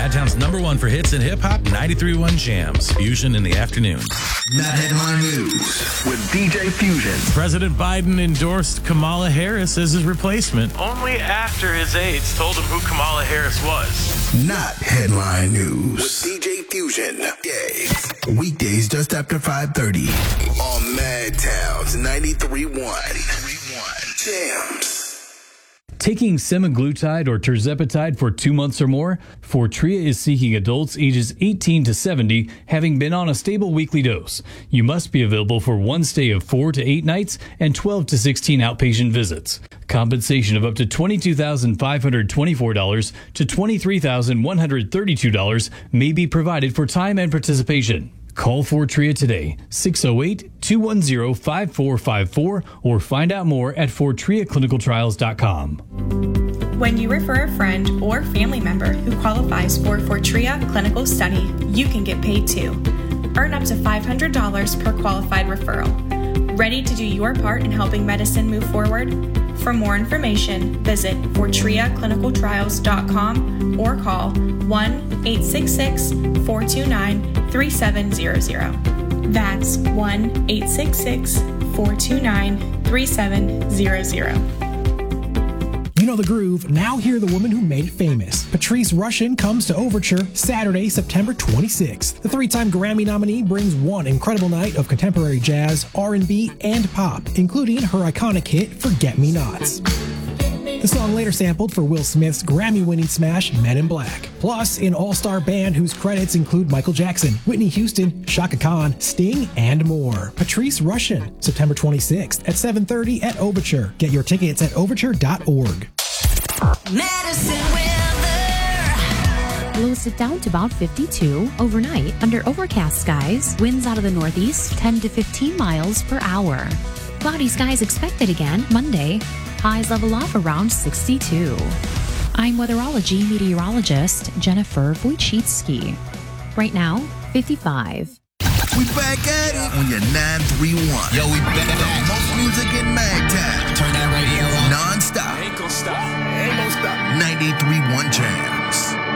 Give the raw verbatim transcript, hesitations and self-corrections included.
Madtown's number one for hits and hip-hop, ninety-three point one Jams. Fusion in the afternoon. Not Headline News with D J Fusion. President Biden endorsed Kamala Harris as his replacement only after his aides told him who Kamala Harris was. Not Headline News with D J Fusion. Yeah. Weekdays just after five thirty on Madtown's ninety-three point one Jams. Taking semaglutide or tirzepatide for two months or more, Fortrea is seeking adults ages eighteen to seventy having been on a stable weekly dose. You must be available for one stay of four to eight nights and twelve to sixteen outpatient visits. Compensation of up to twenty-two thousand five hundred twenty-four dollars to twenty-three thousand one hundred thirty-two dollars may be provided for time and participation. Call Fortrea today, six oh eight, two one oh, five four five four, or find out more at fortrea clinical trials dot com. When you refer a friend or family member who qualifies for Fortrea clinical study, you can get paid too. Earn up to five hundred dollars per qualified referral. Ready to do your part in helping medicine move forward? For more information, visit fortrea clinical trials dot com or call one eight six six, four two nine, three seven zero zero. That's one eight six six, four two nine, three seven zero zero. You know the groove. Now hear the woman who made it famous. Patrice Rushen comes to Overture Saturday, September twenty-sixth. The three-time Grammy nominee brings one incredible night of contemporary jazz, R and B, and pop, including her iconic hit, Forget Me Nots. The song later sampled for Will Smith's Grammy-winning smash, Men in Black. Plus, an all-star band whose credits include Michael Jackson, Whitney Houston, Shaka Khan, Sting, and more. Patrice Rushen, September twenty-sixth at seven thirty at Overture. Get your tickets at overture dot org. Medicine weather. Lows it down to about fifty-two. Overnight, under overcast skies, winds out of the northeast ten to fifteen miles per hour. Cloudy skies expected again Monday. Highs level off around sixty-two. I'm weatherology meteorologist Jennifer Wojcicki. Right now, fifty-five. We back at it on your nine three one. Yo, we back. Most music in Magtown. Turn that radio on. Non-stop. Ain't gonna stop. Ain't gonna stop. ninety-three point one Jam.